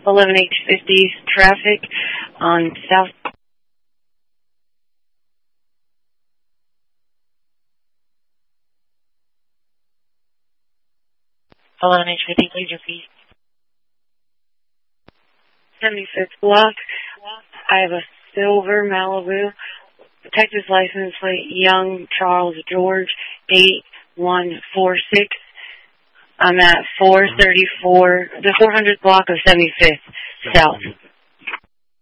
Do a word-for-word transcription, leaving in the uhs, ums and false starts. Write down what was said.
eleven H fifty traffic on South. eleven H fifty, please repeat. seventy-fifth block. I have a silver Malibu. Texas license plate Young Charles George eight one four six. I'm at four thirty-four, the four hundredth block of seventy-fifth South.